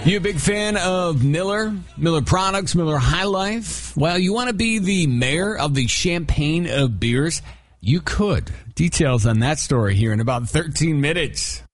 You a big fan of Miller products, Miller High Life? Well, you want to be the mayor of the champagne of beers? You could. Details on that story here in about 13 minutes.